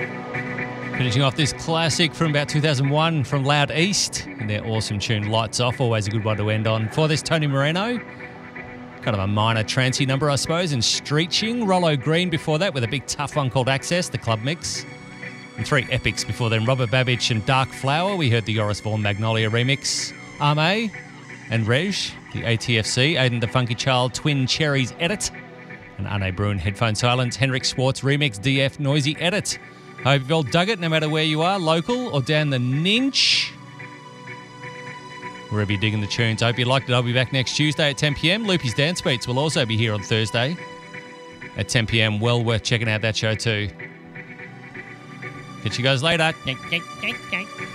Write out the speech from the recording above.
Finishing off this classic from about 2001 from Loud East and their awesome tune Lights Off, always a good one to end on. For this, Tony Moreno, kind of a minor trancey number, I suppose, and Streeching. Rollo Green before that with a big tough one called Access, the club mix. And three epics before then, Robert Babbage and Dark Flower. We heard the Yoris Vaughan Magnolia remix. Arme and Reg, the ATFC. Aiden the Funky Child, Twin Cherries edit. And Arne Bruin, Headphone Silence. Henrik Schwartz remix, DF Noisy edit. Hope you've all dug it, no matter where you are, local or down the Ninch. Wherever you're digging the tunes. I hope you liked it. I'll be back next Tuesday at 10 p.m. Loopy's Dance Beats will also be here on Thursday at 10 p.m. Well worth checking out that show too. Catch you guys later.